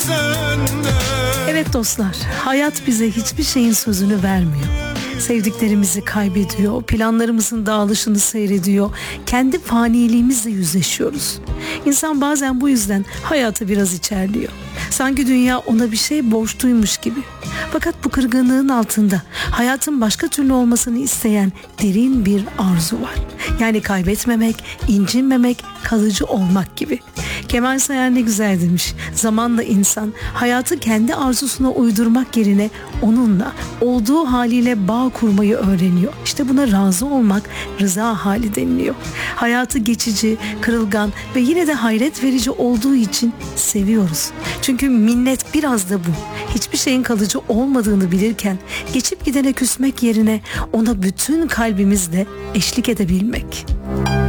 Evet dostlar, hayat bize hiçbir şeyin sözünü vermiyor. Sevdiklerimizi kaybediyor, planlarımızın dağılışını seyrediyor, kendi faniliğimizle yüzleşiyoruz. İnsan bazen bu yüzden hayatı biraz içerliyor. Sanki dünya ona bir şey borçluymuş gibi. Fakat bu kırgınlığın altında hayatın başka türlü olmasını isteyen derin bir arzu var. Yani kaybetmemek, incinmemek, kalıcı olmak gibi. Kemal Sayar ne güzel demiş. Zamanla insan hayatı kendi arzusuna uydurmak yerine onunla, olduğu haliyle bağ kurmayı öğreniyor. İşte buna razı olmak, rıza hali deniliyor. Hayatı geçici, kırılgan ve yine de hayret verici olduğu için seviyoruz. Çünkü minnet biraz da bu. Hiçbir şeyin kalıcı olmadığını bilirken geçip gidene küsmek yerine ona bütün kalbimizle eşlik edebilmek.